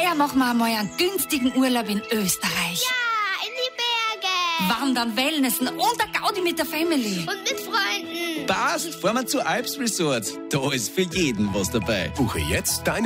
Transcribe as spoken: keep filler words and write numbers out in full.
Heuer machen wir einmal einen günstigen Urlaub in Österreich. Ja, in die Berge. Wandern, Wellnessen und der Gaudi mit der Family. Und mit Freunden. Passt, fahren wir zu Alps Resort. Da ist für jeden was dabei. Buche jetzt deine